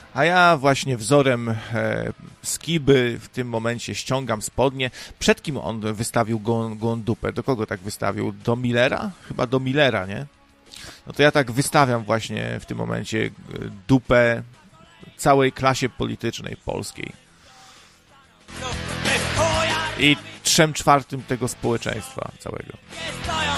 A ja właśnie wzorem Skiby w tym momencie ściągam spodnie. Przed kim on wystawił gołą dupę? Do kogo tak wystawił? Do Millera? Chyba do Millera, nie? No to ja tak wystawiam właśnie w tym momencie dupę całej klasie politycznej polskiej. I 3/4 tego społeczeństwa całego.